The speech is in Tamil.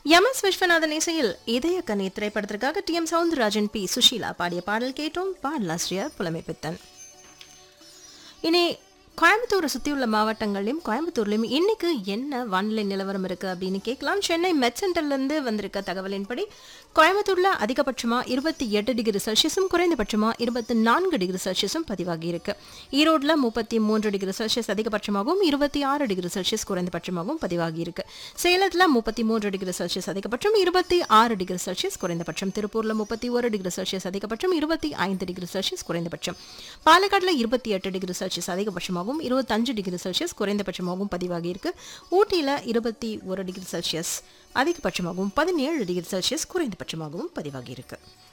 எம்.எஸ். விஸ்வநாதன் இசையில் இதய கனி திரைப்படத்திற்காக டி.எம். சவுந்தரராஜன், பி. சுஷீலா பாடிய பாடல் கேட்டோம். பாடலாசிரியர் புலமைப்பித்தன். இனி கோயம்புத்தூரை சுற்றியுள்ள மாவட்டங்களையும் கோயம்புத்தூர்லையும் இன்னைக்கு என்ன வானிலை நிலவரம் இருக்குது அப்படின்னு கேட்கலாம். சென்னை மெட் சென்டர்லேருந்து வந்திருக்க தகவலின்படி கோயம்புத்தூரில் அதிகபட்சமாக 28 டிகிரி செல்சியஸும் குறைந்தபட்சமாக 24 டிகிரி செல்சியஸும் பதிவாகி இருக்கு. ஈரோட்டில் 33 டிகிரி செல்சியஸ் அதிகபட்சமாகவும் 26 டிகிரி செல்சியஸ் குறைந்தபட்சமாகவும் பதிவாகி இருக்கு. சேலத்தில் 33 டிகிரி செல்சியஸ் அதிகபட்சம் 26 டிகிரி செல்சியஸ் குறைந்தபட்சம். திருப்பூரில் 31 டிகிரி செல்சியஸ் அதிகபட்சம் 25 டிகிரி செல்சியஸ் குறைந்தபட்சம். பாலக்காட்டில் 28 டிகிரி செல்சியஸ் அதிகபட்சமாகவும் 25 டிகிரி செல்சியஸ் குறைந்தபட்சமாகவும் பதிவாகி இருக்கு. ஊட்டியில் 21 டிகிரி செல்சியஸ் அதிகபட்சமாகவும் 17 டிகிரி செல்சியஸ் குறைந்தபட்சமாகவும் பதிவாகி இருக்கு.